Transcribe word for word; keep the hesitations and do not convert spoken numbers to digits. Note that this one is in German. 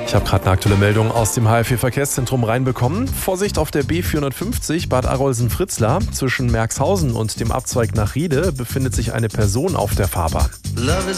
Ich habe gerade eine aktuelle Meldung aus dem H F V-Verkehrszentrum reinbekommen. Vorsicht auf der B vierhundertfünfzig Bad Arolsen-Fritzlar. Zwischen Merxhausen und dem Abzweig nach Riede befindet sich eine Person auf der Fahrbahn.